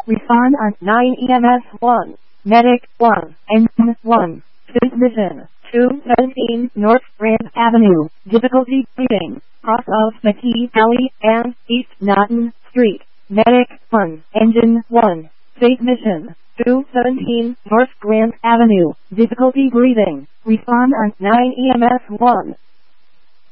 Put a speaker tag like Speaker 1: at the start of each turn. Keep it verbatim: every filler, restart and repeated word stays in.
Speaker 1: Respond on nine E M S one. Medic one. Engine one. Transmission two seventeen North Grand Avenue. Difficulty breathing. Cross of McKee Alley and East Naughton Street. Medic one. Engine one. Safe mission two seventeen North Grand Avenue. Difficulty breathing. Respond on nine E M S one.